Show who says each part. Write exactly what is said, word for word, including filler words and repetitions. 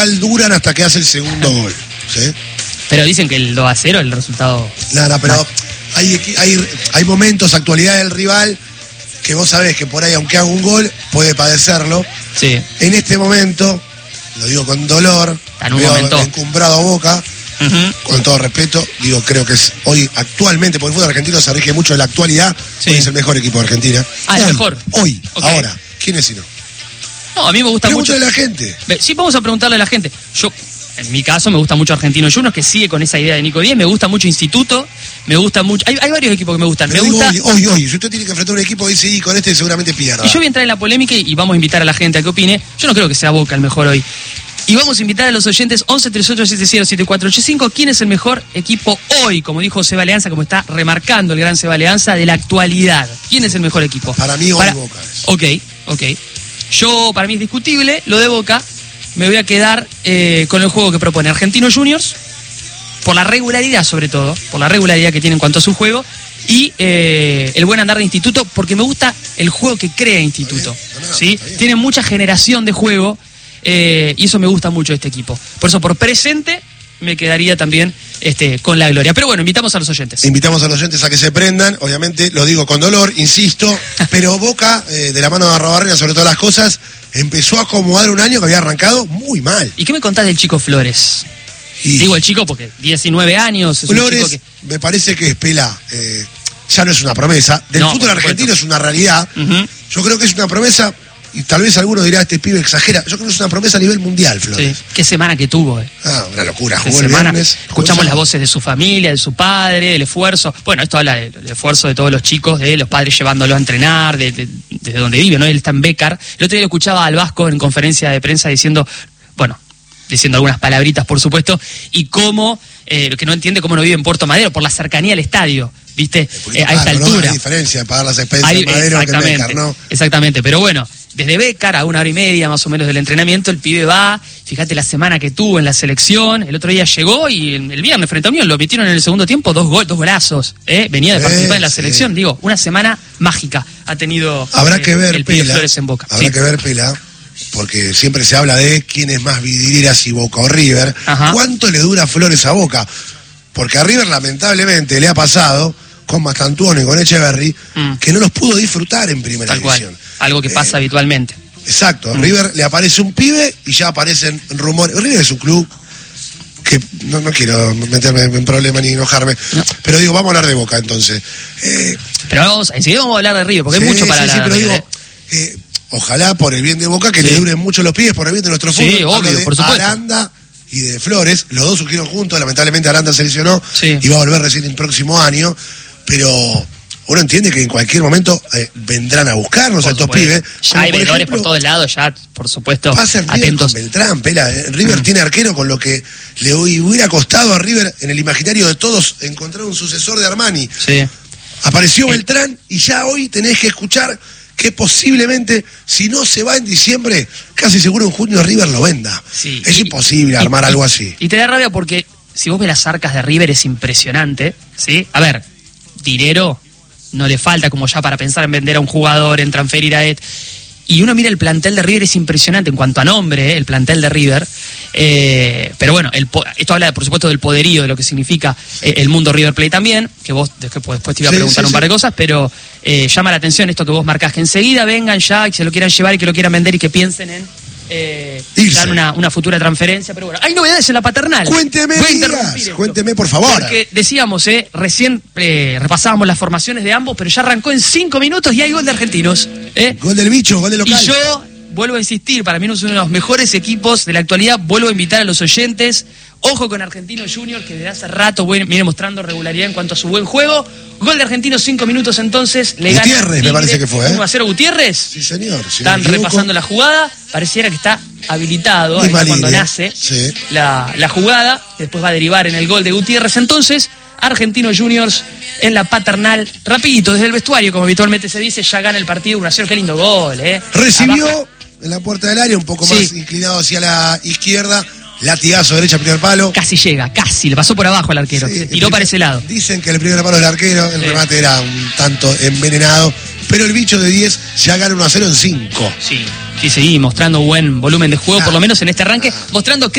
Speaker 1: duran hasta que hace el segundo gol, ¿sí?
Speaker 2: Pero dicen que el dos a cero es el resultado.
Speaker 1: Nada, pero hay, hay, hay momentos, actualidad del rival, que vos sabés que por ahí, aunque haga un gol, puede padecerlo.
Speaker 2: Sí.
Speaker 1: En este momento, lo digo con dolor,
Speaker 2: en un
Speaker 1: veo
Speaker 2: momento
Speaker 1: encumbrado a Boca, uh-huh. con todo respeto, digo, creo que es hoy, actualmente, porque el fútbol argentino se rige mucho en la actualidad, sí. Hoy es el mejor equipo de Argentina.
Speaker 2: Ah,
Speaker 1: hoy,
Speaker 2: el mejor.
Speaker 1: Hoy,
Speaker 2: okay.
Speaker 1: Ahora, ¿quién es si no?
Speaker 2: No, a mí me gusta mucho.
Speaker 1: Pregúntale a la gente.
Speaker 2: Sí, vamos a preguntarle a la gente. Yo, en mi caso, me gusta mucho Argentino Juniors, que sigue con esa idea de Nico Díaz. Me gusta mucho Instituto. Me gusta mucho. Hay, hay varios equipos que me gustan.
Speaker 1: Pero
Speaker 2: me
Speaker 1: digo,
Speaker 2: gusta.
Speaker 1: Hoy, hoy, hoy. Si usted tiene que enfrentar un equipo, dice, y con este seguramente pierda.
Speaker 2: Y yo voy a entrar en la polémica y, y vamos a invitar a la gente a que opine. Yo no creo que sea Boca el mejor hoy. Y vamos a invitar a los oyentes once treinta y ocho setenta siete cuatro ochenta y cinco. ¿Quién es el mejor equipo hoy? Como dijo Seba Leanza, como está remarcando el gran Seba Leanza, de la actualidad. ¿Quién es el mejor equipo?
Speaker 1: Para mí hoy
Speaker 2: para...
Speaker 1: Boca es.
Speaker 2: Ok, ok. Yo, para mí es discutible lo de Boca. Me voy a quedar eh, con el juego que propone Argentino Juniors, por la regularidad sobre todo, por la regularidad que tiene en cuanto a su juego, y eh, el buen andar de Instituto, porque me gusta el juego que crea Instituto. No, no, ¿sí? Tiene mucha generación de juego, eh, y eso me gusta mucho de este equipo. Por eso, por presente, me quedaría también este, con la gloria. Pero bueno, invitamos a los oyentes.
Speaker 1: Invitamos a los oyentes a que se prendan, obviamente lo digo con dolor, insisto, pero Boca, eh, de la mano de Arrobarrena, sobre todas las cosas, empezó a acomodar un año que había arrancado muy mal.
Speaker 2: ¿Y qué me contás del chico Flores? Y digo el chico porque diecinueve años. Es
Speaker 1: Flores,
Speaker 2: un chico que...
Speaker 1: me parece que es Pelá. Eh, ya no es una promesa. Del
Speaker 2: no,
Speaker 1: fútbol argentino es una realidad.
Speaker 2: Uh-huh.
Speaker 1: Yo creo que es una promesa. Y tal vez alguno dirá, este pibe exagera. Yo creo que es una promesa a nivel mundial, Flores.
Speaker 2: Sí. Qué semana que tuvo, eh.
Speaker 1: Ah, una locura.
Speaker 2: Qué
Speaker 1: Jugó el
Speaker 2: semana.
Speaker 1: viernes.
Speaker 2: Escuchamos las voces de su familia, de su padre, del esfuerzo. Bueno, esto habla del esfuerzo de todos los chicos, de los padres llevándolo a entrenar, de, de, desde donde vive, ¿no? Él está en Bécar. El otro día lo escuchaba al Vasco en conferencia de prensa diciendo, bueno, diciendo algunas palabritas, por supuesto, y cómo, eh, lo que no entiende cómo no vive en Puerto Madero, por la cercanía al estadio, ¿viste? Eh, a esta
Speaker 1: ¿no?
Speaker 2: altura.
Speaker 1: Hay diferencia de pagar las expensas
Speaker 2: Hay,
Speaker 1: de Madero que en
Speaker 2: exactamente,
Speaker 1: Bécar, ¿no?
Speaker 2: Exactamente, pero bueno, desde Bécar a una hora y media más o menos del entrenamiento, el pibe va, fíjate la semana que tuvo en la selección, el otro día llegó y el viernes frente a Unión lo metieron en el segundo tiempo, dos gol, dos golazos, ¿eh? Venía de
Speaker 1: sí,
Speaker 2: participar en la
Speaker 1: sí.
Speaker 2: selección, digo, una semana mágica ha tenido
Speaker 1: Habrá
Speaker 2: eh,
Speaker 1: que ver,
Speaker 2: el pibe
Speaker 1: Pela,
Speaker 2: Flores en Boca.
Speaker 1: Habrá
Speaker 2: sí.
Speaker 1: que ver, Pela, porque siempre se habla de quién es más vidrieras, si Boca o River.
Speaker 2: Ajá.
Speaker 1: ¿Cuánto le dura Flores a Boca? Porque a River lamentablemente le ha pasado con Mastantuono y con Echeverry mm. que no los pudo disfrutar en primera
Speaker 2: Tal
Speaker 1: división.
Speaker 2: Cual. Algo que pasa eh, habitualmente.
Speaker 1: Exacto, a
Speaker 2: mm.
Speaker 1: River le aparece un pibe y ya aparecen rumores. River es un club que no, no quiero meterme en problemas ni enojarme, no. Pero digo, vamos a hablar de Boca entonces. Eh,
Speaker 2: pero vamos, enseguida vamos a hablar de River, porque
Speaker 1: sí,
Speaker 2: hay mucho para
Speaker 1: sí,
Speaker 2: hablar.
Speaker 1: Sí, pero
Speaker 2: de
Speaker 1: digo, eh, ojalá por el bien de Boca que sí. le duren mucho los pibes, por el bien de nuestro fútbol.
Speaker 2: Sí, obvio,
Speaker 1: de
Speaker 2: por supuesto.
Speaker 1: Aranda y de Flores, los dos surgieron juntos, lamentablemente Aranda se lesionó
Speaker 2: sí.
Speaker 1: y va a volver recién el próximo año, pero uno entiende que en cualquier momento eh, vendrán a buscarnos a estos pibes.
Speaker 2: Ya hay vendedores por todos lados, ya, por supuesto,
Speaker 1: pasa en River
Speaker 2: atentos.
Speaker 1: Con Beltrán, Pela. River mm. tiene arquero, con lo que le hubiera costado a River en el imaginario de todos encontrar un sucesor de Armani.
Speaker 2: Sí.
Speaker 1: Apareció eh. Beltrán y ya hoy tenés que escuchar que posiblemente, si no se va en diciembre, casi seguro en junio River lo venda.
Speaker 2: Sí.
Speaker 1: Es
Speaker 2: y,
Speaker 1: imposible
Speaker 2: y,
Speaker 1: armar
Speaker 2: y,
Speaker 1: algo así.
Speaker 2: Y te da rabia porque si vos ves las arcas de River es impresionante, ¿sí? A ver, dinero no le falta como ya para pensar en vender a un jugador, en transferir a Ed. Y uno mira el plantel de River, es impresionante en cuanto a nombre, ¿eh? El plantel de River. Eh, pero bueno, el, esto habla, por supuesto, del poderío, de lo que significa eh, el mundo River Plate también, que vos después, después te iba a preguntar sí, sí, un par de sí. cosas, pero eh, llama la atención esto que vos marcás, que enseguida vengan ya, y se lo quieran llevar y que lo quieran vender y que piensen en eh, dar una, una futura transferencia. Pero bueno, hay novedades en la paternal.
Speaker 1: Cuénteme, días, cuénteme, por favor.
Speaker 2: Porque decíamos, eh, recién eh, repasábamos las formaciones de ambos, pero ya arrancó en cinco minutos y hay gol de Argentinos. Eh.
Speaker 1: Gol del bicho, gol de local.
Speaker 2: Y yo vuelvo a insistir, para mí no es uno de los mejores equipos de la actualidad. Vuelvo a invitar a los oyentes. Ojo con Argentino Juniors, que desde hace rato viene mostrando regularidad en cuanto a su buen juego. Gol de Argentinos, cinco minutos entonces. Le gana
Speaker 1: Gutiérrez, me parece que fue. ¿eh?
Speaker 2: uno a cero Gutiérrez.
Speaker 1: Sí, señor. Si
Speaker 2: Están repasando la jugada. Pareciera que está habilitado ahí cuando nace
Speaker 1: sí.
Speaker 2: la, la jugada. Después va a derivar en el gol de Gutiérrez. Entonces, Argentino Juniors en la paternal. Rapidito, desde el vestuario, como habitualmente se dice, ya gana el partido uno a cero. Qué lindo gol, ¿eh?
Speaker 1: Recibió
Speaker 2: Abajo.
Speaker 1: En la puerta del área, un poco
Speaker 2: sí.
Speaker 1: más inclinado hacia la izquierda. latigazo derecha, primer palo.
Speaker 2: Casi llega, casi, le pasó por abajo al arquero,
Speaker 1: Sí,
Speaker 2: se tiró
Speaker 1: el,
Speaker 2: para ese lado.
Speaker 1: Dicen que el primer palo del arquero, el
Speaker 2: Sí.
Speaker 1: remate era un tanto envenenado, pero el bicho de diez ya gana uno a cero en cinco.
Speaker 2: Sí, sí, sí, mostrando buen volumen de juego,
Speaker 1: Ah.
Speaker 2: por lo menos en este arranque, mostrando